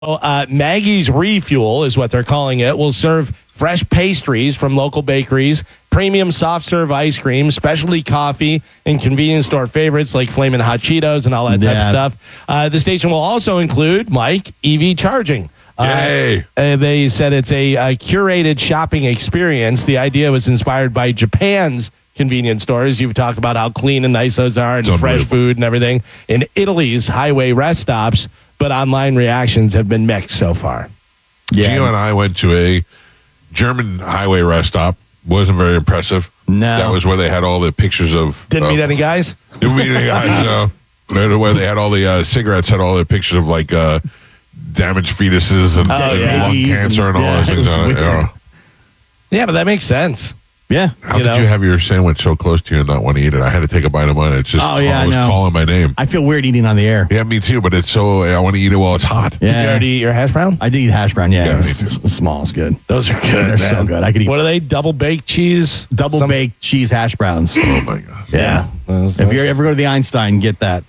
Maggie's Refuel is what they're calling it. Will serve fresh pastries from local bakeries, premium soft serve ice cream, specialty coffee, and convenience store favorites like Flamin' Hot Cheetos and all that type of stuff. The station will also include, Mike, EV charging. Yay. They said it's a curated shopping experience. The idea was inspired by Japan's convenience stores. You've talked about how clean and nice those are and fresh food and everything. In Italy's highway rest stops, but online reactions have been mixed so far. Yeah. Gio and I went to a German highway rest stop. Wasn't very impressive. No. That was where they had all the pictures of... Didn't meet any guys? Didn't meet any guys, no. Where they had all the cigarettes, had all the pictures of, like, damaged fetuses and lung cancer and all those things on it. Yeah, but that makes sense. Yeah. How did you have your sandwich so close to you and not want to eat it? I had to take a bite of mine. It's just, it was calling my name. I feel weird eating on the air. Yeah, me too, but it's I want to eat it while it's hot. Yeah. Did you already eat your hash brown? I did eat hash brown, Yeah, it's small. It's good. Those are good. They're so good. I could eat. What are they? Double baked cheese? Double baked cheese hash browns. Oh, my God. Yeah. If you ever go to the Einstein, get that.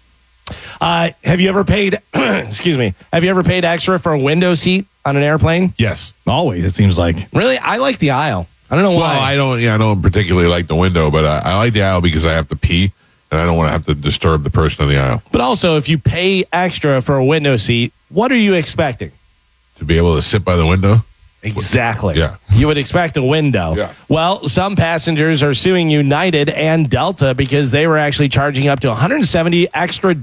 Have you ever paid, excuse me, have you ever paid extra for a window seat on an airplane? Yes. Always, it seems like. Really? I like the aisle. I don't know why. Well, I don't particularly like the window, but I like the aisle because I have to pee, and I don't want to have to disturb the person in the aisle. But also, if you pay extra for a window seat, what are you expecting? To be able to sit by the window? Exactly. Yeah. You would expect a window. Yeah. Well, some passengers are suing United and Delta because they were actually charging up to $170 extra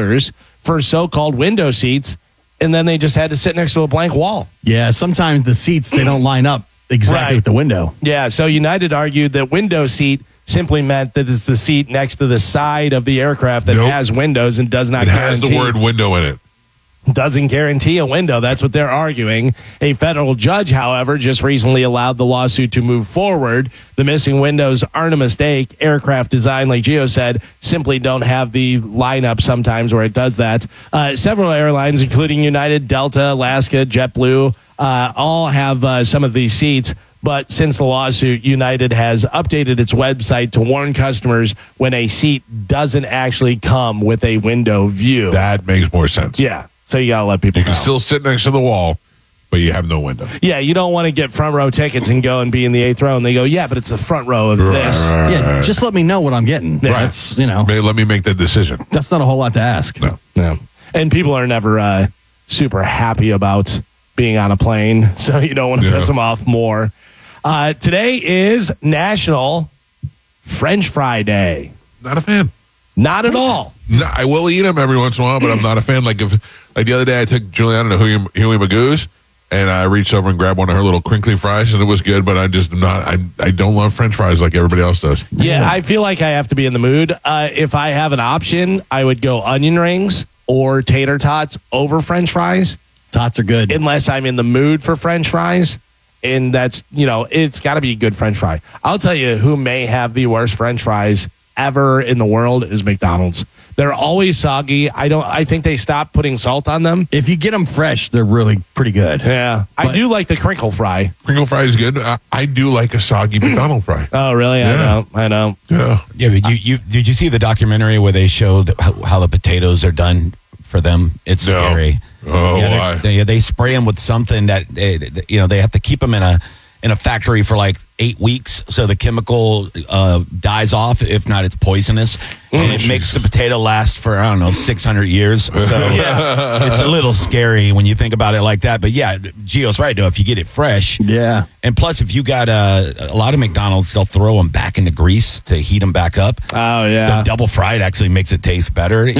for so-called window seats, and then they just had to sit next to a blank wall. Yeah, sometimes the seats, they don't line up exactly with the window. Yeah, so United argued that window seat simply meant that it's the seat next to the side of the aircraft that has windows and does not guarantee. It has the word window in it. Doesn't guarantee a window. That's what they're arguing. A federal judge, however, just recently allowed the lawsuit to move forward. The missing windows aren't a mistake. Aircraft design, like Gio said, simply don't have the lineup sometimes where it does that. Several airlines, including United, Delta, Alaska, JetBlue, all have some of these seats. But since the lawsuit, United has updated its website to warn customers when a seat doesn't actually come with a window view. That makes more sense. Yeah. So you got to let people You can still sit next to the wall, but you have no window. Yeah, you don't want to get front row tickets and go and be in the 8th row, and they go, yeah, but it's the front row of this. Yeah, just let me know what I'm getting. Yeah. That's, Let me make that decision. That's not a whole lot to ask. No. Yeah. And people are never super happy about being on a plane, so you don't want to piss them off more. Today is National French Fry Day. Not a fan. Not at all. No, I will eat them every once in a while, but I'm not a fan. Like the other day, I took Juliana to Huey Magoo's, and I reached over and grabbed one of her little crinkly fries, and it was good. But I just I don't love French fries like everybody else does. Yeah, I feel like I have to be in the mood. If I have an option, I would go onion rings or tater tots over French fries. Tots are good. Unless I'm in the mood for French fries. And that's, it's got to be a good French fry. I'll tell you who may have the worst French fries ever in the world is McDonald's. They're always soggy. I think they stopped putting salt on them. If you get them fresh, they're really pretty good. Yeah. I do like the crinkle fry. Crinkle fry is good. I do like a soggy McDonald's fry. Oh, really? Yeah. I know. Yeah. Yeah, but did you see the documentary where they showed how the potatoes are done for them? It's scary. Oh, why? They spray them with something that they have to keep them in a factory for like 8 weeks, so the chemical dies off. If not, it's poisonous, and it makes the potato last for 600 years. So it's a little scary when you think about it like that. But yeah, Gio's right though. If you get it fresh, and plus if you got a lot of McDonald's, they'll throw them back into grease to heat them back up. Oh yeah, so double fried actually makes it taste better.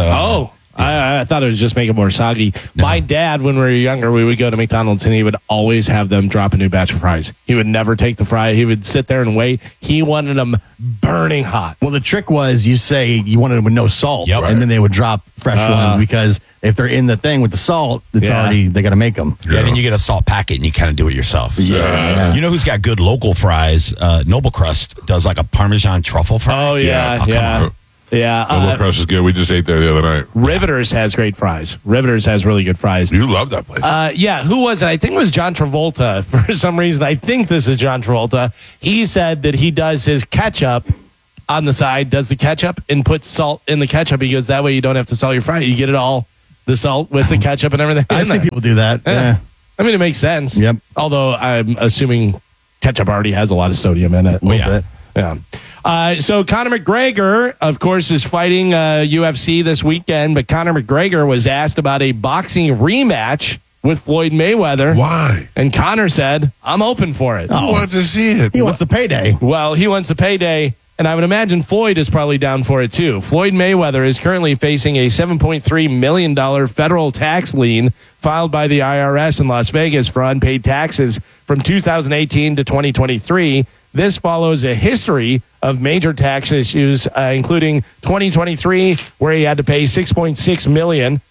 So I thought it was just making it more soggy. No. My dad, when we were younger, we would go to McDonald's and he would always have them drop a new batch of fries. He would never take the fry. He would sit there and wait. He wanted them burning hot. Well, the trick was you say you wanted them with no salt, and then they would drop fresh ones because if they're in the thing with the salt, it's already, they got to make them. Yeah, then you get a salt packet and you kind of do it yourself. Yeah. You know who's got good local fries? Noble Crust does like a Parmesan truffle fry. Oh, yeah. Yeah. Noble Crust is good. We just ate there the other night. Riveters has great fries. Riveters has really good fries. You love that place. Yeah. Who was it? I think it was John Travolta. For some reason, I think this is John Travolta. He said that he does his ketchup on the side, does the ketchup, and puts salt in the ketchup. He goes, that way you don't have to salt your fry. You get it all The salt with the ketchup and everything. I see people do that. Yeah. I mean, it makes sense. Yep. Although I'm assuming ketchup already has a lot of sodium in it. A little bit. Yeah. So Conor McGregor, of course, is fighting UFC this weekend, but Conor McGregor was asked about a boxing rematch with Floyd Mayweather. Why? And Conor said, I'm open for it. I want to see it. He wants the payday. Well, he wants a payday, and I would imagine Floyd is probably down for it too. Floyd Mayweather is currently facing a $7.3 million federal tax lien filed by the IRS in Las Vegas for unpaid taxes from 2018 to 2023. This follows a history of major tax issues, including 2023, where he had to pay $6.6 million,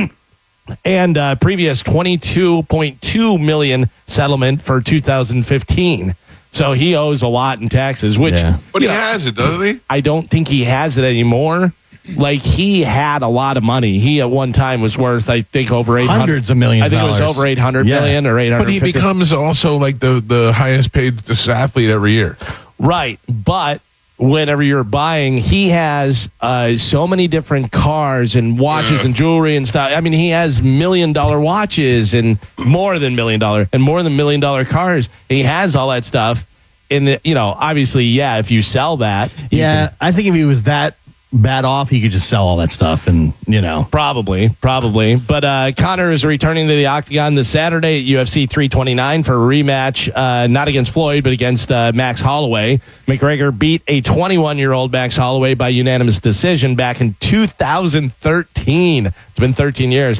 and previous $22.2 million settlement for 2015. So he owes a lot in taxes, which But he has it, doesn't he? I don't think he has it anymore. Like, he had a lot of money. He at one time was worth, I think, over 800 hundreds of millions. I think it was over 800 million or 850. But he becomes also like the highest paid athlete every year. Right, but whenever you're buying, he has so many different cars and watches and jewelry and stuff. I mean, he has $1 million watches and more than $1 million and more than $1 million cars. He has all that stuff. And, obviously, if you sell that. Yeah, I think if he was that bad off, he could just sell all that stuff and, Probably. But Conor is returning to the Octagon this Saturday at UFC 329 for a rematch, not against Floyd, but against Max Holloway. McGregor beat a 21-year-old Max Holloway by unanimous decision back in 2013. It's been 13 years.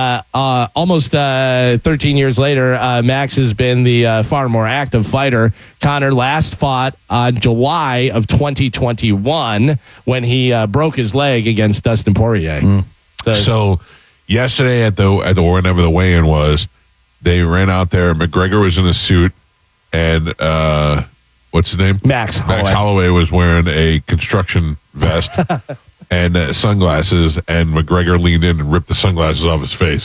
Almost 13 years later, Max has been the far more active fighter. Conor last fought on July of 2021 when he broke his leg against Dustin Poirier. So yesterday at the whenever the weigh-in was, they ran out there. McGregor was in a suit, and what's his name? Max Holloway was wearing a construction vest and sunglasses, and McGregor leaned in and ripped the sunglasses off his face.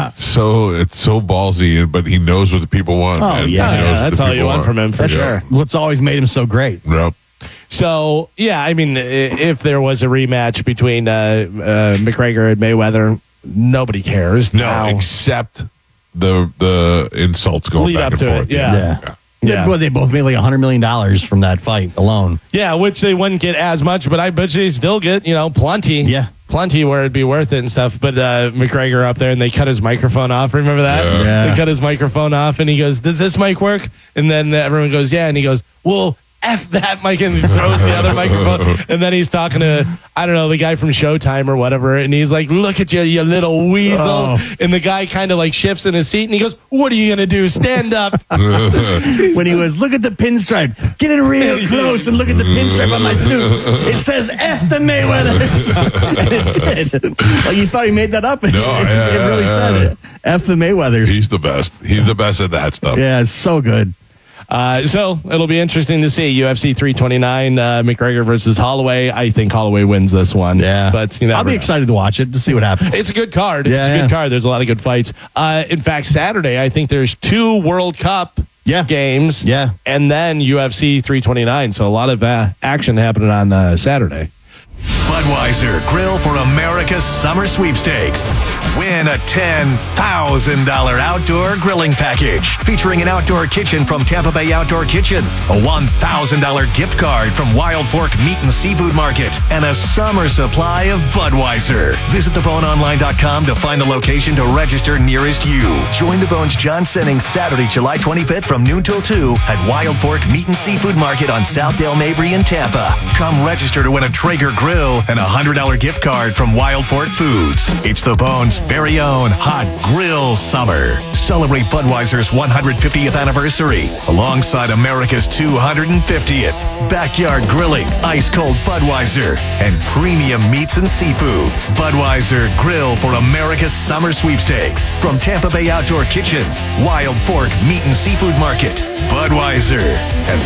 So it's so ballsy, but he knows what the people want. Oh, and yeah. he knows what That's the all people you want from him, for sure. What's always made him so great. Yep. So, I mean, if there was a rematch between McGregor and Mayweather, nobody cares. No, now. except the insults going Lead back up and to forth. it, yeah. Well, they both made like $100 million from that fight alone. Yeah, which they wouldn't get as much, but I bet they still get, plenty. Yeah. Plenty where it'd be worth it and stuff. But McGregor up there, and they cut his microphone off. Remember that? Yeah. They cut his microphone off, and he goes, does this mic work? And then everyone goes, yeah. And he goes, well, F that mic, and he throws the other microphone. And then he's talking to, I don't know, the guy from Showtime or whatever. And he's like, look at you, you little weasel. Oh. And the guy kind of like shifts in his seat, and he goes, what are you going to do? Stand up. When he was, look at the pinstripe. Get in real close and look at the pinstripe on my suit. It says F the Mayweathers. And it did. Like, you thought he made that up. And it really said it. F the Mayweathers. He's the best. He's the best at that stuff. Yeah, it's so good. So it'll be interesting to see UFC 329, McGregor versus Holloway. I think Holloway wins this one. Yeah, but I'll be excited to watch it to see what happens. It's a good card. It's a good card. There's a lot of good fights. In fact, Saturday I think there's 2 World Cup games. Yeah, and then UFC 329. So a lot of action happening on Saturday. Budweiser Grill for America's Summer Sweepstakes. Win a $10,000 outdoor grilling package featuring an outdoor kitchen from Tampa Bay Outdoor Kitchens, a $1,000 gift card from Wild Fork Meat and Seafood Market, and a summer supply of Budweiser. Visit theboneonline.com to find the location to register nearest you. Join the Bones John Sennings Saturday, July 25th from noon till 2 at Wild Fork Meat and Seafood Market on Southdale Mabry in Tampa. Come register to win a Traeger grill and a $100 gift card from Wild Fork Foods. It's the Bones' very own hot grill summer. Celebrate Budweiser's 150th anniversary alongside America's 250th. Backyard grilling, ice cold Budweiser, and premium meats and seafood. Budweiser Grill for America's Summer Sweepstakes from Tampa Bay Outdoor Kitchens, Wild Fork Meat and Seafood Market. Budweiser at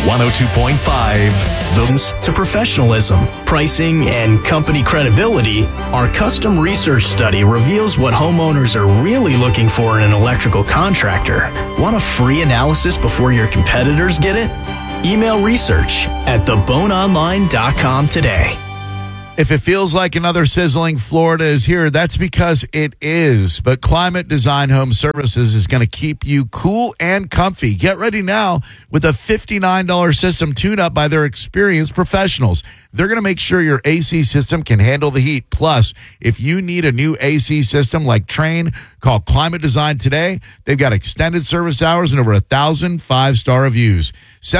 102.5. To professionalism, pricing, and company credibility, our custom research study reveals what homeowners are really looking for in an electrical contractor. Want a free analysis before your competitors get it? Email research at theboneonline.com today. If it feels like another sizzling Florida is here, that's because it is. But Climate Design Home Services is going to keep you cool and comfy. Get ready now with a $59 system tune-up by their experienced professionals. They're going to make sure your AC system can handle the heat. Plus, if you need a new AC system like Trane, call Climate Design today. They've got extended service hours and over 1,000 5-star reviews.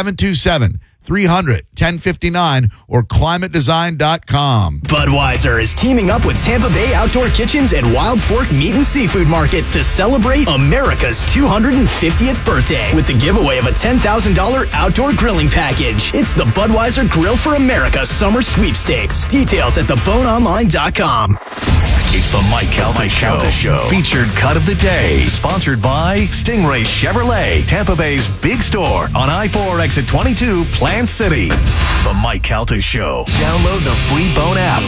727-300-1059 or climatedesign.com. Budweiser is teaming up with Tampa Bay Outdoor Kitchens and Wild Fork Meat and Seafood Market to celebrate America's 250th birthday with the giveaway of a $10,000 outdoor grilling package. It's the Budweiser Grill for America Summer Sweepstakes. Details at theboneonline.com. It's the Mike Calta Show. Featured cut of the day. Sponsored by Stingray Chevrolet, Tampa Bay's big store on I-4 exit 22, Plant City. The Mike Calta Show. Download the free Bone app.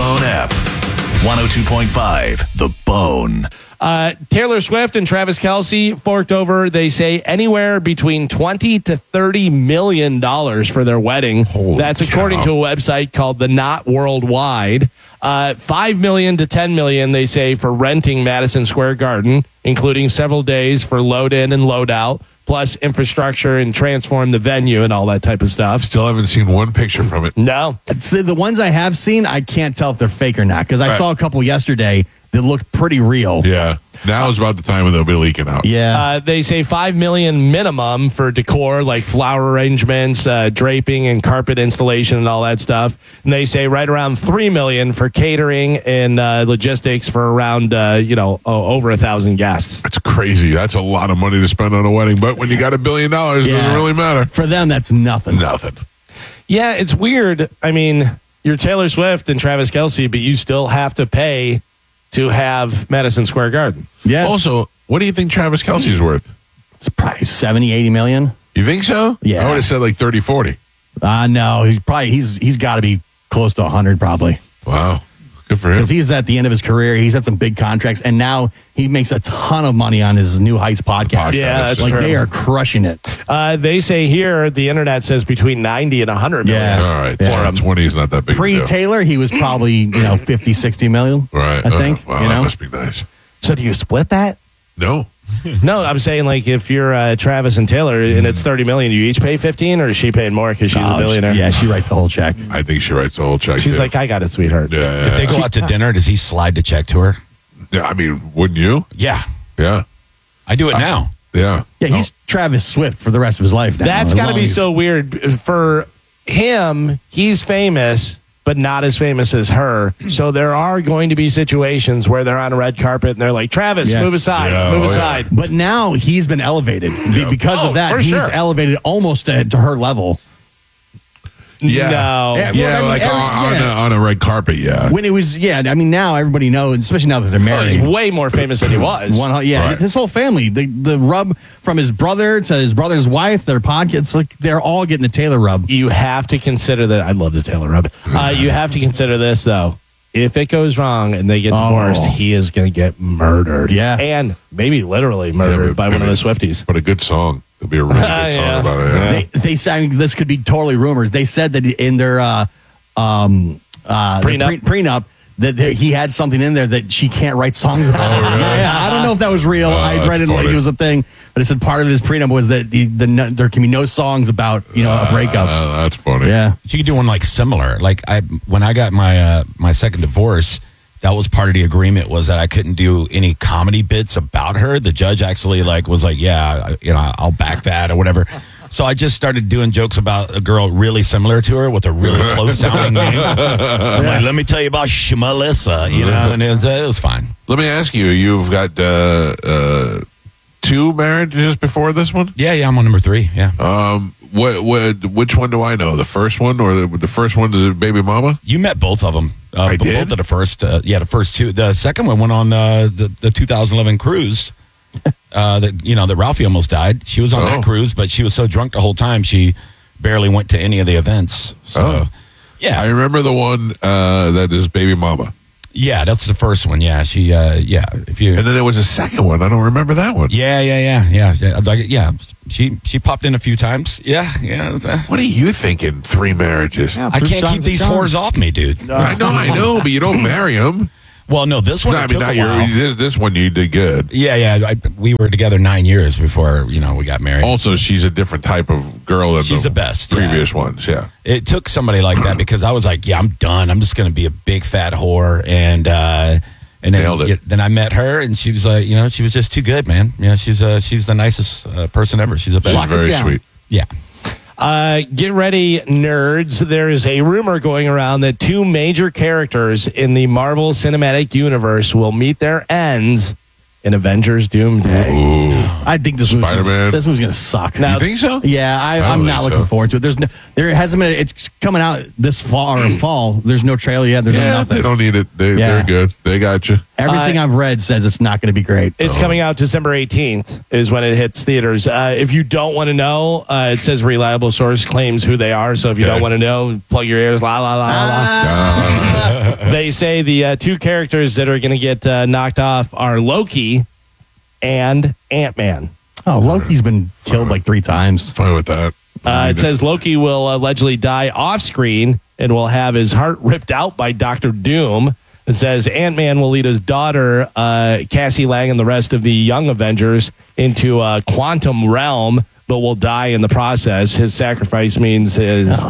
102.5, The Bone. Taylor Swift and Travis Kelce forked over, they say, anywhere between $20 to $30 million for their wedding. That's according to a website called The Knot Worldwide. $5 million to $10 million, they say, for renting Madison Square Garden, including several days for load in and load out, plus infrastructure and transform the venue and all that type of stuff. Still haven't seen one picture from it. No. See, the ones I have seen, I can't tell if they're fake or not, because I saw a couple yesterday that looked pretty real. Yeah. Now is about the time when they'll be leaking out. Yeah. They say $5 million minimum for decor, like flower arrangements, draping, and carpet installation, and all that stuff. And they say right around $3 million for catering and logistics for around over 1,000 guests. That's crazy. That's a lot of money to spend on a wedding. But when you got $1 billion, it doesn't really matter. For them, that's nothing. Nothing. Yeah, it's weird. I mean, you're Taylor Swift and Travis Kelce, but you still have to pay to have Madison Square Garden. Yeah. Also, what do you think Travis Kelce's worth? It's probably 70, 80 million. You think so? Yeah. I would have said like 30, 40. No, he's got to be close to 100 probably. Wow. Good for him. Because he's at the end of his career. He's had some big contracts, and now he makes a ton of money on his New Heights podcast. Yeah, that's like true. they are crushing it. They say here, the internet says between 90 and 100 million. Yeah. All right. Yeah. 20 is not that big. Pre-Taylor, he was probably 50, 60 million. Right. I think. Wow, that must be nice. So do you split that? No. No, I'm saying like if you're Travis and Taylor and it's 30 million, do you each pay 15, or is she paying more because she's a billionaire? Yeah, she writes the whole check. I think she writes the whole check. She's too. like, I got it, sweetheart. Yeah. If they go out to dinner, does he slide the check to her? Yeah, I mean, wouldn't you? Yeah. Yeah. I do it now. Yeah. Yeah, he's Travis Swift for the rest of his life now. That's as got to long be as- so weird. For him, he's famous, but not as famous as her. So there are going to be situations where they're on a red carpet and they're like, Travis, Yeah. move aside, Yeah, move oh, yeah. aside. But now he's been elevated. Because Oh, of that, for he's sure. elevated almost to her level. Yeah. No. Yeah. Yeah, Well, I like mean, on a red carpet, yeah. When it was, I mean, now everybody knows, especially now that they're Oh, married. he's way more famous than he was. Right. His whole family, the rub from his brother to his brother's wife, their podcasts, like they're all getting the Taylor rub. You have to consider that. I love the Taylor rub. You have to consider this, though. If it goes wrong and they get divorced, he is going to get murdered. Yeah. And maybe literally murdered by one of the Swifties. But a good song. It'll be a really good song Yeah. about it. Yeah. They say, I mean, this could be totally rumors. They said that in their prenup that he had something in there that she can't write songs about. Oh, really? Yeah, I don't know if that was real. I read it like funny. it was a thing, but it said part of his prenup was that there can be no songs about a breakup. That's funny. Yeah. You could do one like similar. Like when I got my my second divorce, that was part of the agreement was that I couldn't do any comedy bits about her. The judge actually was like, yeah, I'll back that or whatever. So I just started doing jokes about a girl really similar to her with a really close sounding name. I'm like, let me tell you about Melissa, and it was fine. Let me ask you, you've got 2 marriages before this one? Yeah, I'm on number 3. Yeah. Which one do I know? The first one or the first one to the baby mama? You met both of them. I did? Both of the first, the first 2. The second one went on the 2011 cruise. That Ralphie almost died. She was on that cruise, but she was so drunk the whole time she barely went to any of the events. So, yeah, I remember the one that is baby mama. Yeah, that's the first one. Yeah, she. If you. And then there was a second one. I don't remember that one. Yeah. She popped in a few times. Yeah. What are you thinking? 3 marriages. I can't keep these whores off me, dude. I know, but you don't marry them. Well, no, this one. This one you did good. Yeah. We were together 9 years before we got married. Also, she's a different type of girl than she's the best. Previous ones. Yeah. It took somebody like that because I was like, yeah, I'm done. I'm just going to be a big fat whore, and then I met her, and she was like, she was just too good, man. Yeah, she's the nicest person ever. She's the best. She's very sweet. Yeah. Get ready, nerds. There is a rumor going around that 2 major characters in the Marvel Cinematic Universe will meet their ends in Avengers Doomsday. Ooh. I think this Spider-Man. This one's going to suck. You think so? Yeah, I'm not looking forward to it. There hasn't been. It's coming out this fall. There's no trailer yet. There's nothing. They don't need it. They're good. They got you. Everything I've read says it's not going to be great. It's coming out December 18th is when it hits theaters. If you don't want to know, it says reliable source claims who they are. So if you don't want to know, plug your ears. La la la la. They say the 2 characters that are going to get knocked off are Loki and Ant-Man. Oh, Loki's been killed like 3 times. Fine with that. It says Loki will allegedly die off screen and will have his heart ripped out by Dr. Doom. It says Ant-Man will lead his daughter, Cassie Lang, and the rest of the young Avengers into a quantum realm, but will die in the process. His sacrifice means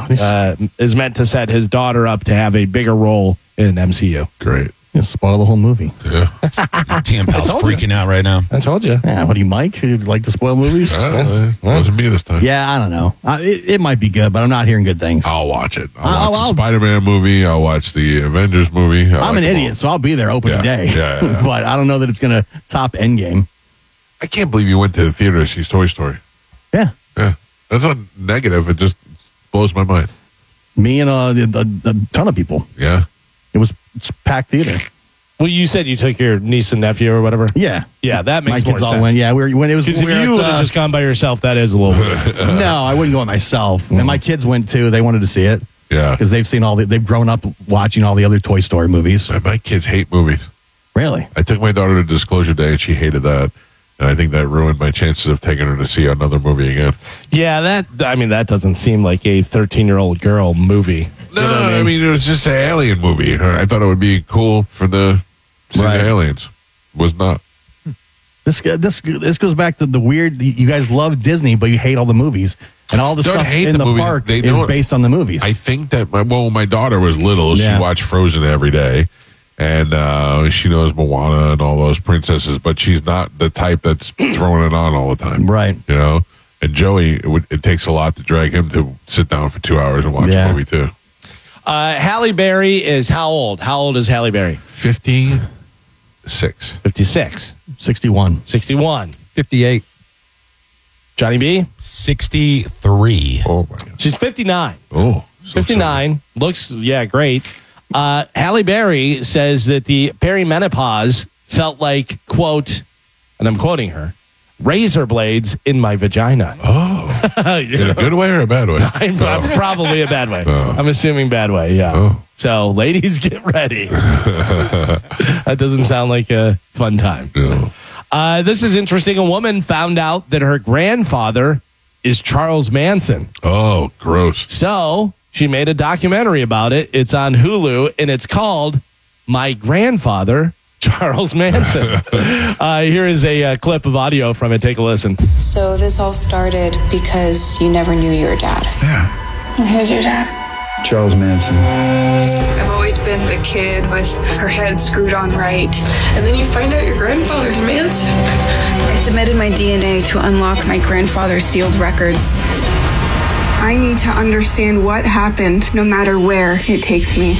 is meant to set his daughter up to have a bigger role in MCU. Great. You spoil the whole movie. Yeah. Damn pal's freaking out right now. I told you. Yeah, what do you, Mike? You like to spoil movies? Wasn't me this time. Yeah, I don't know. It might be good, but I'm not hearing good things. I'll watch it. I'll watch the Spider-Man movie. I'll watch the Avengers movie. I'm an idiot, so I'll be there opening day. Yeah. But I don't know that it's going to top Endgame. I can't believe you went to the theater to see Toy Story. Yeah. Yeah. That's not negative. It just blows my mind. Me and a ton of people. Yeah. It's packed theater. Well, you said you took your niece and nephew or whatever. Yeah. Yeah, that makes My more kids all sense. went. Yeah, when it was. Because if you would have just gone by yourself, that is a little weird. No, I wouldn't go by myself. And my kids went too. They wanted to see it. Yeah. Because they've seen they've grown up watching all the other Toy Story movies. My kids hate movies. Really? I took my daughter to Disclosure Day and she hated that. And I think that ruined my chances of taking her to see another movie again. Yeah, that doesn't seem like a 13-year-old girl movie. No, you know what I mean? It was just an alien movie. I thought it would be cool for the aliens. Was not. This goes back to the weird. You guys love Disney, but you hate all the movies and all the Don't stuff hate in the the movies. park They is don't- based on the movies. I think that my daughter was little. Yeah. She watched Frozen every day. And she knows Moana and all those princesses, but she's not the type that's throwing it on all the time. Right. You know? And Joey, it takes a lot to drag him to sit down for 2 hours and watch a movie, too. Halle Berry is how old? How old is Halle Berry? 56. 56. 61. 61. 58. Johnny B? 63. Oh, my God. She's 59. Oh. So 59. Looks, great. Halle Berry says that the perimenopause felt like, quote, and I'm quoting her, razor blades in my vagina. Oh. In a good way or a bad way? Probably a bad way. Oh. I'm assuming bad way, yeah. Oh. So, ladies, get ready. That doesn't sound like a fun time. No. This is interesting. A woman found out that her grandfather is Charles Manson. Oh, gross. So she made a documentary about it. It's on Hulu, and it's called My Grandfather, Charles Manson. Here is a clip of audio from it. Take a listen. So this all started because you never knew your dad. Yeah. Who's your dad? Charles Manson. I've always been the kid with her head screwed on right. And then you find out your grandfather's Manson. I submitted my DNA to unlock my grandfather's sealed records. I need to understand what happened, no matter where it takes me.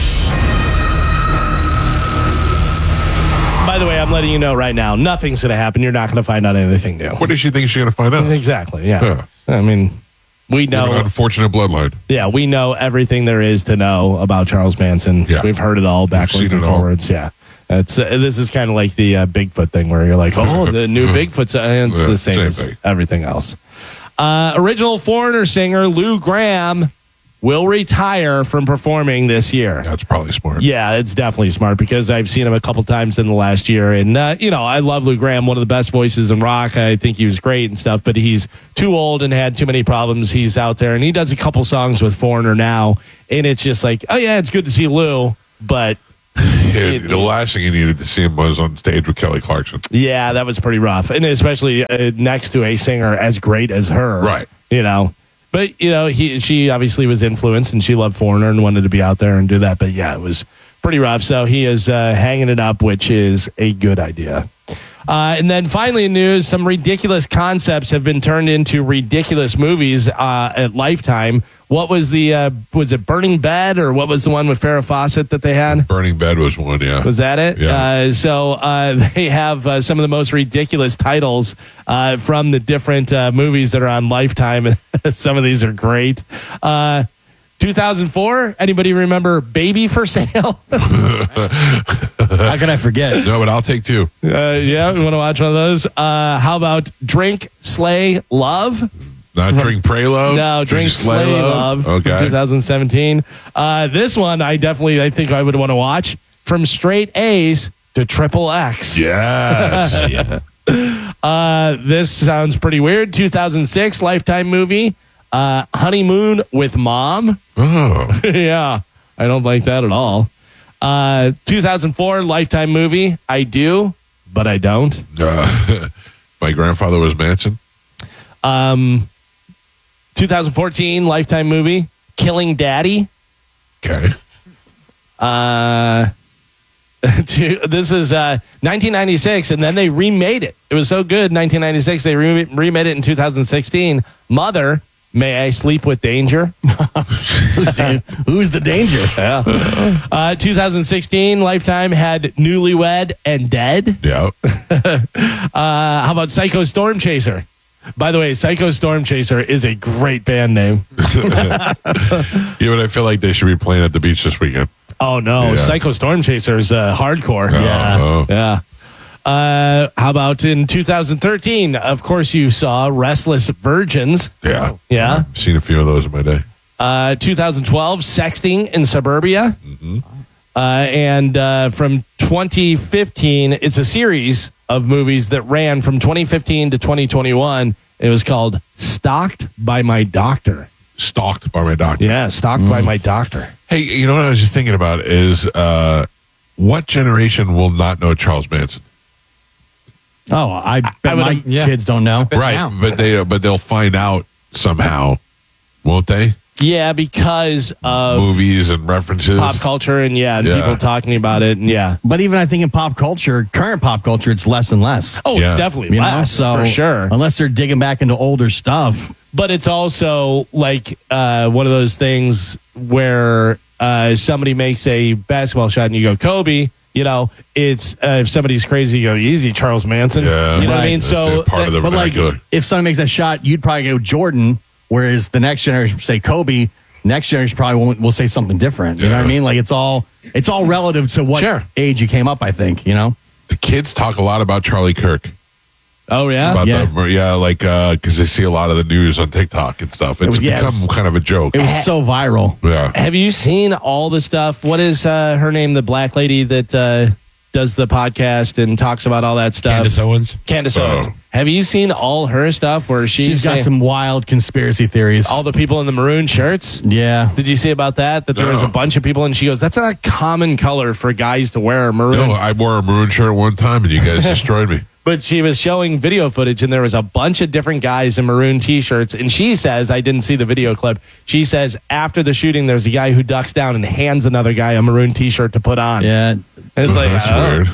By the way, I'm letting you know right now, nothing's going to happen. You're not going to find out anything new. What does she think she's going to find out? Exactly, yeah. I mean, we An know. unfortunate bloodline. Yeah, we know everything there is to know about Charles Manson. Yeah. We've heard it all backwards and forwards. Yeah. This is kind of like the Bigfoot thing where you're like, oh, the new Bigfoot. And it's the same as thing. everything else. Original Foreigner singer Lou Gramm will retire from performing this year. That's probably smart. Yeah, it's definitely smart because I've seen him a couple times in the last year. And, I love Lou Gramm, one of the best voices in rock. I think he was great and stuff, but he's too old and had too many problems. He's out there and he does a couple songs with Foreigner now. And it's just like, oh, yeah, it's good to see Lou, but... The last thing you needed to see him was on stage with Kelly Clarkson. Yeah, that was pretty rough. And especially next to a singer as great as her. Right. But, she obviously was influenced and she loved Foreigner and wanted to be out there and do that. But, yeah, it was pretty rough. So he is hanging it up, which is a good idea. And then finally in news, some ridiculous concepts have been turned into ridiculous movies at Lifetime. What was was it Burning Bed or what was the one with Farrah Fawcett that they had? Burning Bed was one, yeah. Was that it? Yeah. They have some of the most ridiculous titles from the different movies that are on Lifetime. Some of these are great. 2004, anybody remember Baby for Sale? How can I forget? No, but I'll take two. Yeah, we want to watch one of those. How about Drink, Slay, Love? Not Drink, Pray, Love? No, Drink, Slay, Love. Okay. 2017. This one, I think I would want to watch. From Straight A's to Triple X. Yes. This sounds pretty weird. 2006 Lifetime movie. Honeymoon with Mom. Oh. Yeah, I don't like that at all. 2004 Lifetime movie. I do, but I don't. My grandfather was Manson. 2014 Lifetime movie. Killing Daddy. Okay. This is 1996, and then they remade it. It was so good, 1996. They remade it in 2016. Mother, May I Sleep with Danger? Who's the danger? Yeah. 2016, Lifetime had Newlywed and Dead. Yeah. How about Psycho Storm Chaser? By the way, Psycho Storm Chaser is a great band name. Yeah, but I feel like they should be playing at the beach this weekend. Oh, no. Yeah. Psycho Storm Chaser is hardcore. Yeah. How about in 2013? Of course, you saw Restless Virgins. Yeah. Yeah. I've seen a few of those in my day. 2012, Sexting in Suburbia. Mm-hmm. And from 2015, it's a series of movies that ran from 2015 to 2021. It was called Stalked by My Doctor. Stalked by My Doctor. Yeah, Stalked by My Doctor. Hey, you know what I was just thinking about is what generation will not know Charles Manson? Oh, I bet my kids don't know. Right, but they'll find out somehow, won't they? Yeah, because of movies and references, pop culture, and people talking about it, and But even I think in pop culture, current pop culture, it's less and less. Oh, it's definitely less, so for sure. Unless they're digging back into older stuff. But it's also like one of those things where somebody makes a basketball shot and you go, Kobe. It's if somebody's crazy, you go, easy, Charles Manson. Yeah, you know what I mean? That's So, part of the vernacular. Like, if someone makes that shot, you'd probably go Jordan, whereas the next generation say Kobe. Next generation probably will say something different. You know what I mean? Like it's all relative to what age you came up. I think the kids talk a lot about Charlie Kirk. Oh yeah, because they see a lot of the news on TikTok and stuff. It's become kind of a joke. It was so viral. Yeah. Have you seen all the stuff? What is her name? The black lady that does the podcast and talks about all that stuff. Candace Owens. Have you seen all her stuff where she's got some wild conspiracy theories? All the people in the maroon shirts? Yeah. Did you see about that? That there was a bunch of people and she goes, that's not a common color for guys to wear a maroon. No, I wore a maroon shirt one time and you guys destroyed me. But she was showing video footage and there was a bunch of different guys in maroon T-shirts. And she says, I didn't see the video clip. She says after the shooting, there's a guy who ducks down and hands another guy a maroon T-shirt to put on. Yeah. And it's like, that's weird.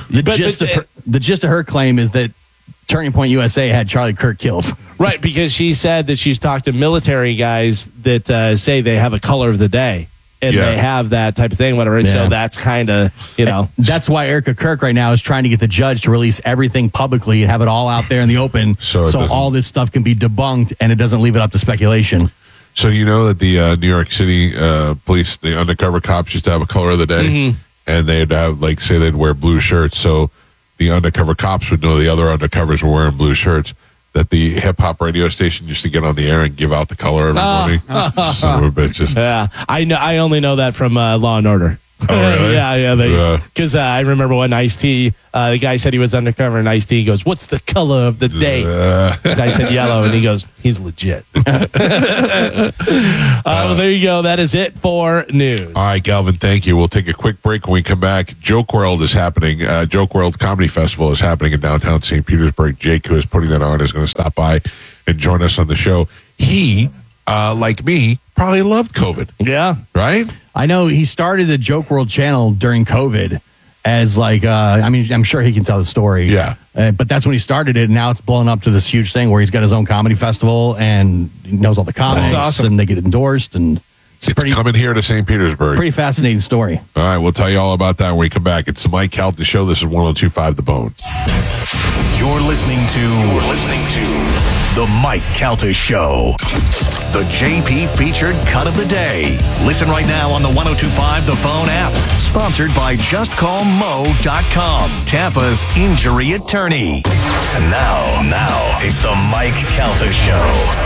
The gist of her claim is that Turning Point USA had Charlie Kirk killed. Right, because she said that she's talked to military guys that say they have a color of the day. And they have that type of thing, whatever. Yeah. So that's kind of, That's why Erica Kirk right now is trying to get the judge to release everything publicly and have it all out there in the open so all this stuff can be debunked and it doesn't leave it up to speculation. So you know that the New York City police, the undercover cops used to have a color of the day, and they'd have, they'd wear blue shirts. So the undercover cops would know the other undercovers were wearing blue shirts. that the hip hop radio station used to get on the air and give out the color every morning? Son of a bitches. Yeah, I know. I only know that from Law and Order. Oh, really? Yeah. Because I remember when Ice-T, the guy said he was undercover, and Ice-T goes, "What's the color of the day?" The guy said yellow, and he goes, "He's legit." Well, there you go. That is it for news. All right, Galvin, thank you. We'll take a quick break. When we come back, Joke World is happening. Joke World Comedy Festival is happening in downtown St. Petersburg. Jake, who is putting that on, is going to stop by and join us on the show. He, like me, probably loved COVID. Yeah. Right? I know he started the Joke World channel during COVID as like, I'm sure he can tell the story. Yeah. But that's when he started it. And now it's blown up to this huge thing where he's got his own comedy festival and he knows all the comics. That's awesome. And they get endorsed. And it's coming here to St. Petersburg. Pretty fascinating story. All right, we'll tell you all about that when we come back. It's the Mike Calta Show. This is 102.5 The Bone. You're listening to The Mike Calta Show. The JP featured cut of the day. Listen right now on the 102.5 The Bone app. Sponsored by JustCallMo.com, Tampa's injury attorney. And now it's the Mike Calta Show.